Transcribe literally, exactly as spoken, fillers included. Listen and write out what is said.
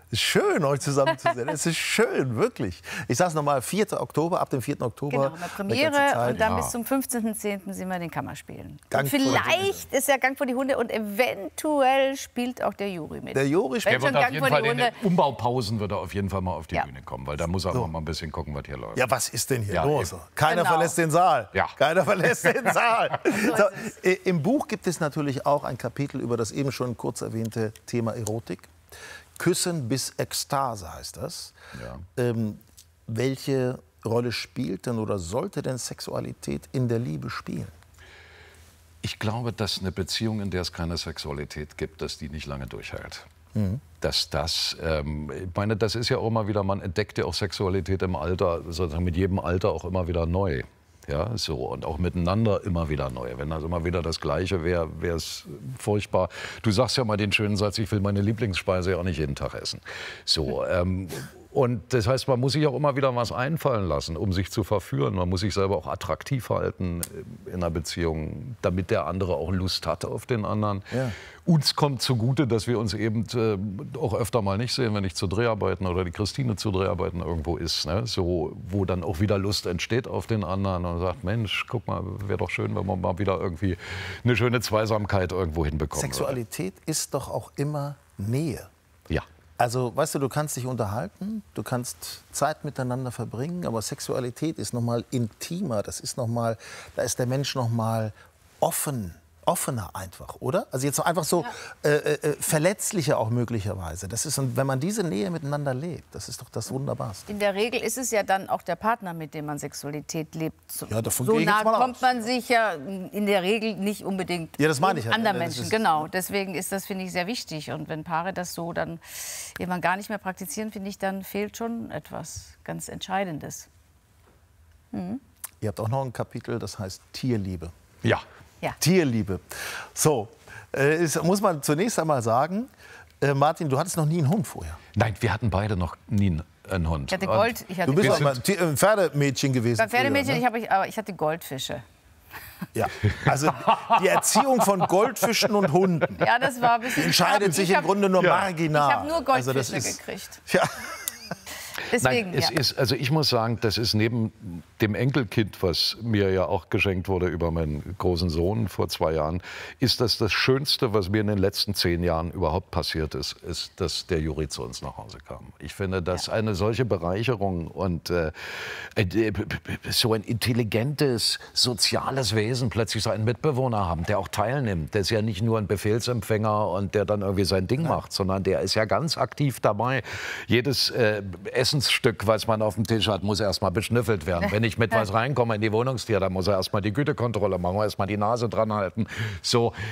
Es ist schön, euch zusammenzusehen. Es ist schön, wirklich. Ich sage es nochmal, vierter Oktober, ab dem vierten Oktober. Genau, eine Premiere und dann ja. bis zum fünfzehnten zehnten sind wir in den Kammerspielen. Und vielleicht ist ja Gang vor die Hunde und eventuell spielt auch der Juri mit. Der Juri spielt. Der wird auf jeden Fall in den Umbaupausen wird er auf jeden Fall mal auf die ja. Bühne kommen, weil da muss er so. auch mal ein bisschen gucken, was hier läuft. Ja, was ist denn hier ja, los? Eben. Keiner genau. verlässt den Saal. Ja. Keiner verlässt den Saal. So, im Buch gibt es natürlich auch ein Kapitel über das eben schon kurz erwähnte Thema Erotik. Küssen bis Ekstase heißt das. Ja. Ähm, welche Rolle spielt denn oder sollte denn Sexualität in der Liebe spielen? Ich glaube, dass eine Beziehung, in der es keine Sexualität gibt, dass die nicht lange durchhält. Mhm. Dass das, ähm, ich meine, das ist ja auch immer wieder, man entdeckt ja auch Sexualität im Alter, sozusagen mit jedem Alter auch immer wieder neu. Ja, so, und auch miteinander immer wieder neu. Wenn das immer wieder das Gleiche wäre, wäre es furchtbar. Du sagst ja mal den schönen Satz, ich will meine Lieblingsspeise ja auch nicht jeden Tag essen. So, ähm, und das heißt, man muss sich auch immer wieder was einfallen lassen, um sich zu verführen. Man muss sich selber auch attraktiv halten in einer Beziehung, damit der andere auch Lust hat auf den anderen. Ja. Uns kommt zugute, dass wir uns eben äh, auch öfter mal nicht sehen, wenn ich zu Dreharbeiten oder die Christine zu Dreharbeiten irgendwo ist. Ne? So, wo dann auch wieder Lust entsteht auf den anderen und sagt, Mensch, guck mal, wäre doch schön, wenn man mal wieder irgendwie eine schöne Zweisamkeit irgendwo hinbekommen Sexualität würde. Ist doch auch immer Nähe. Ja. Also, weißt du, du kannst dich unterhalten, du kannst Zeit miteinander verbringen, aber Sexualität ist noch mal intimer, das ist noch mal, da ist der Mensch noch mal offen, offener einfach, oder? Also jetzt einfach so ja. äh, äh, verletzlicher auch möglicherweise. Das ist, und wenn man diese Nähe miteinander lebt, das ist doch das Wunderbarste. In der Regel ist es ja dann auch der Partner, mit dem man Sexualität lebt. So, ja, davon so gehe ich nah jetzt mal kommt aus. man sich ja in der Regel nicht unbedingt ja, das meine ich ja. anderen ja, Menschen. ist, genau, deswegen ist das, finde ich, sehr wichtig. Und wenn Paare das so dann irgendwann gar nicht mehr praktizieren, finde ich, dann fehlt schon etwas ganz Entscheidendes. Mhm. Ihr habt auch noch ein Kapitel, das heißt Tierliebe. Ja. Ja. Tierliebe. So, äh, ist, muss man zunächst einmal sagen, äh, Martin, du hattest noch nie einen Hund vorher. Nein, wir hatten beide noch nie einen Hund. Ich hatte Gold. Ich hatte du bist Gold. auch mal ein Pferdemädchen gewesen. Bei Pferdemädchen, früher, ne? ich, aber ich hatte Goldfische. Ja, also die Erziehung von Goldfischen und Hunden ja, das war ein bisschen entscheidet sich im Grunde nur ja. marginal. Ich habe nur Goldfische also das ist, gekriegt. Ja. Deswegen, Nein, es ja. ist, also ich muss sagen, das ist neben dem Enkelkind, was mir ja auch geschenkt wurde über meinen großen Sohn vor zwei Jahren, ist das das Schönste, was mir in den letzten zehn Jahren überhaupt passiert ist, ist, dass der Juri zu uns nach Hause kam. Ich finde, dass ja. eine solche Bereicherung und äh, so ein intelligentes, soziales Wesen plötzlich so einen Mitbewohner haben, der auch teilnimmt. Der ist ja nicht nur ein Befehlsempfänger und der dann irgendwie sein Ding ja. macht, sondern der ist ja ganz aktiv dabei. Jedes äh, Essensstück, was man auf dem Tisch hat, muss erst mal beschnüffelt werden. Wenn ich mit was reinkomme in die Wohnungstür, dann muss er erst mal die Gütekontrolle machen, erst mal die Nase dran halten. So.